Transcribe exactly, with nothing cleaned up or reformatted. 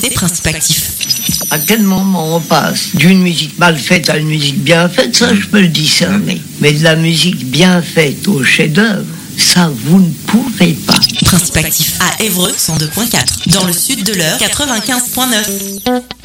écoutez Principe Actif. À quel moment on passe d'une musique mal faite à une musique bien faite, ça je peux le discerner. Mais de la musique bien faite au chef-d'œuvre, ça vous ne pouvez pas. Principe Actif à Évreux cent deux point quatre. Dans le sud de l'Eure quatre-vingt-quinze point neuf.